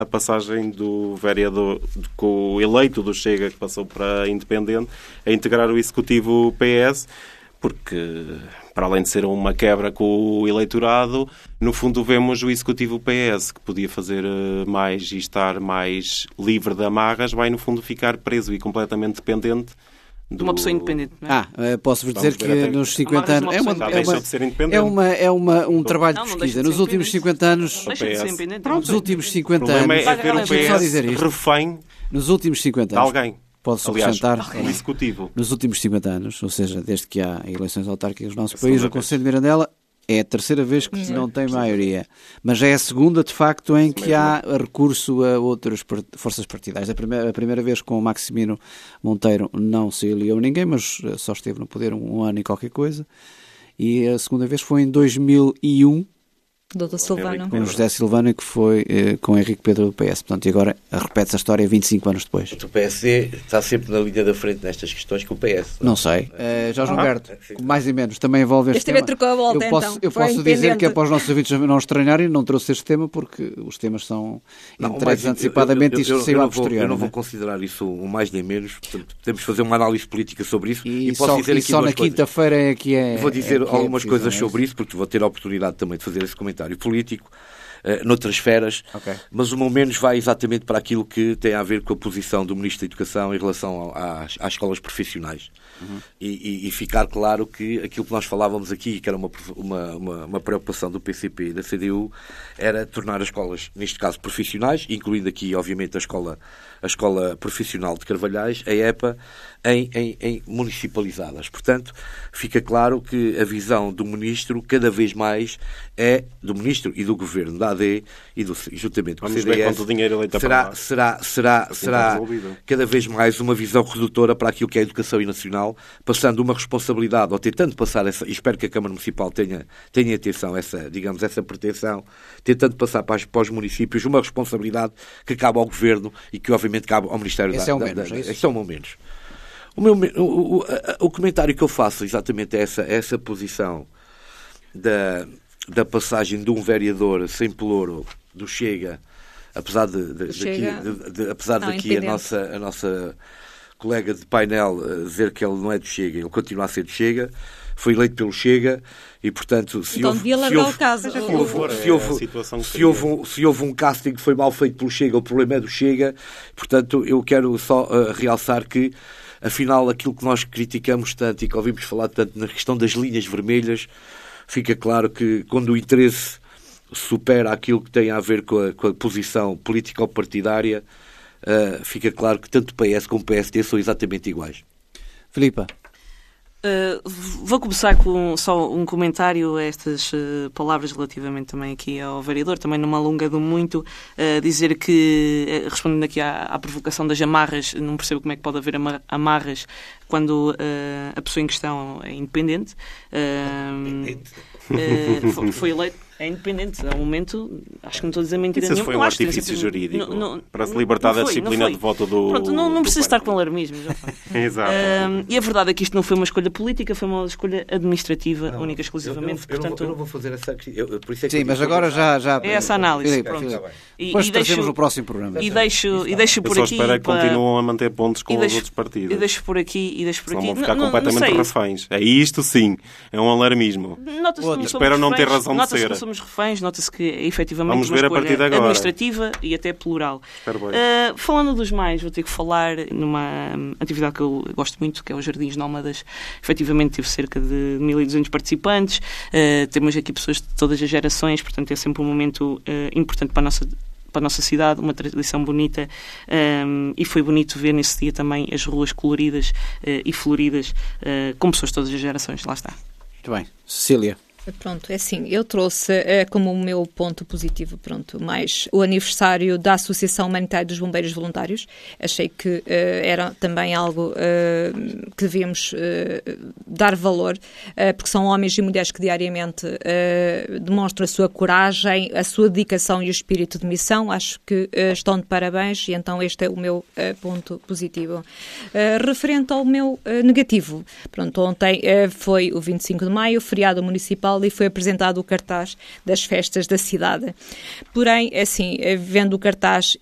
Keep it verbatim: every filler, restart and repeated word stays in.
a passagem do vereador, com o eleito do Chega, que passou para independente, a integrar o executivo P S, porque, para além de ser uma quebra com o eleitorado, no fundo vemos o executivo P S, que podia fazer mais e estar mais livre de amarras, vai no fundo ficar preso e completamente dependente de uma pessoa independente, não é? Ah, posso-vos dizer que nos cinquenta anos... É, uma, Já é, deixou uma, de ser independente. é, uma, é uma, um trabalho não, de não pesquisa. de Nos últimos cinquenta anos... Deixa de ser independente. Nos últimos cinquenta o problema anos... é ver o P S refém nos últimos cinquenta de anos, alguém. Pode-se Aliás, acrescentar... o executivo. Nos últimos cinquenta anos, ou seja, desde que há eleições autárquicas no nosso país, o Conselho de Mirandela é a terceira vez que não tem maioria. Mas é a segunda, de facto, em que há recurso a outras forças partidárias. A primeira, a primeira vez com o Maximino Monteiro não se aliou ninguém, mas só esteve no poder um, um ano e qualquer coisa. E a segunda vez foi em dois mil e um, doutor Silvano. Com José Silvano, que foi eh, com Henrique Pedro do P S. Portanto, e agora repete-se a história vinte e cinco anos depois. O P S D está sempre na linha da frente nestas questões que o P S. Não sei. Uh, Jorge Humberto, ah, mais e menos, também envolve este, este tema. Trocou a volta, eu posso, então. eu posso dizer que é para os nossos ouvintes não estranharem, não trouxe este tema porque os temas são entregues antecipadamente e isto saiu a posterior. Eu não vou considerar isso um mais nem menos. Portanto, podemos fazer uma análise política sobre isso. E, e posso só, dizer e aqui só na quinta-feira é que é... Vou dizer é que algumas é coisas é sobre isso, porque vou ter a oportunidade também de fazer esse comentário político. Uh, noutras esferas, okay. Mas o meu menos vai exatamente para aquilo que tem a ver com a posição do Ministro da Educação em relação às, às escolas profissionais. Uhum. E, e, e ficar claro que aquilo que nós falávamos aqui, que era uma, uma, uma, uma preocupação do P C P e da C D U, era tornar as escolas, neste caso profissionais, incluindo aqui, obviamente, a escola, a escola profissional de Carvalhais, a EPA, em, em, em municipalizadas. Portanto, fica claro que a visão do Ministro, cada vez mais, é do Ministro e do Governo da A D e do, juntamente com o C D S, será, será, será, será cada vez mais uma visão redutora para aquilo que é a educação nacional, passando uma responsabilidade, ou tentando passar essa, e espero que a Câmara Municipal tenha, tenha atenção, essa, digamos, essa pretensão, tentando passar para, as, para os municípios uma responsabilidade que cabe ao Governo e que obviamente cabe ao Ministério esse da... É o da, menos, da, é isso? Esse é o menos. O, meu, o, o, o comentário que eu faço exatamente é essa, essa posição da, da passagem de um vereador sem pelouro do Chega, apesar de, de, Chega. daqui, de, de, apesar não, daqui a nossa, a nossa colega de painel dizer que ele não é do Chega, ele continua a ser do Chega, foi eleito pelo Chega e, portanto, se então houve, devia se largar houve, o caso. se houve, se houve, se houve, um, se houve um casting que foi mal feito pelo Chega, o problema é do Chega. Portanto, eu quero só uh, realçar que, afinal, aquilo que nós criticamos tanto e que ouvimos falar tanto na questão das linhas vermelhas, fica claro que quando o interesse supera aquilo que tem a ver com a, com a posição política ou partidária, uh, fica claro que tanto o P S como o P S D são exatamente iguais. Filipa. Uh, vou começar com só um comentário a estas uh, palavras relativamente também aqui ao vereador, também não me alongando muito, uh, dizer que, uh, respondendo aqui à, à provocação das amarras, não percebo como é que pode haver amarras quando uh, a pessoa em questão é independente. Uh, uh, foi, foi eleito. É independente. Ao momento, acho que não estou a dizer mentira Isso nenhuma. foi um artifício jurídico não, não, para se libertar da disciplina de voto do... Pronto, não, não precisa estar com alarmismo. Exato. Um, e a verdade é que isto não foi uma escolha política, foi uma escolha administrativa, não, única e exclusivamente. Eu, eu, portanto, eu não vou fazer essa... Eu, por isso é que sim, mas agora já, já... É essa análise. Filipe, pronto. Filipe. E, depois e trazemos deixo, no próximo programa. E deixo, e deixo por eu aqui... só espero que para... continuam a manter pontos com deixo, os outros partidos. E deixo por aqui e deixo por aqui... Não vão ficar não, completamente não reféns. É isto sim. É um alarmismo. Espero não ter razão de ser. Nota-se que somos reféns, nota-se que é efetivamente Vamos uma ver a partir de agora. Administrativa e até plural. Uh, falando dos mais, vou ter que falar numa atividade que eu gosto muito, que é os Jardins Nómadas. Efetivamente teve cerca de mil e duzentos participantes. Uh, temos aqui pessoas de todas as gerações, portanto é sempre um momento uh, importante para a nossa para a nossa cidade, uma tradição bonita, um, e foi bonito ver nesse dia também as ruas coloridas uh, e floridas uh, com pessoas de todas as gerações. Lá está. Muito bem. Cecília. Pronto, é assim, eu trouxe é, como o meu ponto positivo, pronto, mais o aniversário da Associação Humanitária dos Bombeiros Voluntários. Achei que é, era também algo é, que devíamos é, dar valor, é, porque são homens e mulheres que diariamente é, demonstram a sua coragem, a sua dedicação e o espírito de missão. Acho que é, estão de parabéns e então este é o meu é, ponto positivo. É, referente ao meu é, negativo, pronto, ontem é, foi o vinte e cinco de maio, feriado municipal e foi apresentado o cartaz das festas da cidade. Porém, assim, vendo o cartaz,